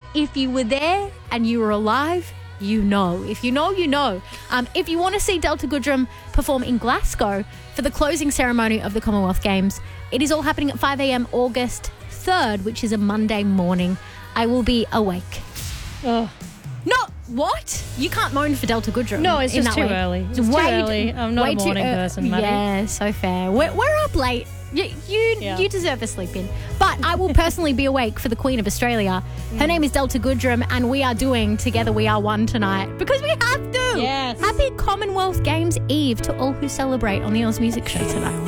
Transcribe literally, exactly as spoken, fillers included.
if you were there and you were alive, you know. If you know, you know. Um, if you want to see Delta Goodrem perform in Glasgow for the closing ceremony of the Commonwealth Games, it is all happening at five a.m. August third, which is a Monday morning. I will be awake. Oh. No, what? You can't moan for Delta Goodrem. No, it's in just that too way. early. It's way too early. I'm not way a morning too, uh, person, Maddie. Yeah, so fair. We're, we're up late. You you, Yeah. you deserve a sleep in. But I will personally be awake for the Queen of Australia. Her name is Delta Goodrem, and we are doing Together We Are One tonight because we have to. Yes. Happy Commonwealth Games Eve to all who celebrate on the Oz Music Show tonight.